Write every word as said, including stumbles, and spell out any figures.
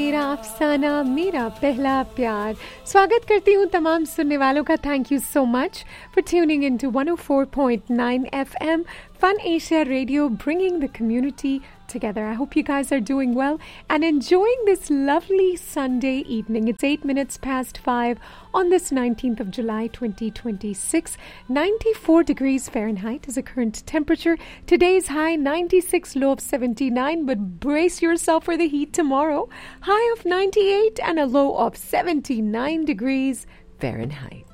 मेरा अफसाना मेरा पहला प्यार। स्वागत करती हूँ तमाम सुनने वालों का। Thank you so much for tuning into one oh four point nine F M Fun Asia Radio, bringing the community together. I hope you guys are doing well and enjoying this lovely Sunday evening. It's eight minutes past five on this nineteenth of July twenty twenty-six. ninety-four degrees Fahrenheit is the current temperature. Today's high ninety-six, low of seventy-nine, but brace yourself for the heat tomorrow. High of ninety-eight and a low of seventy-nine degrees Fahrenheit.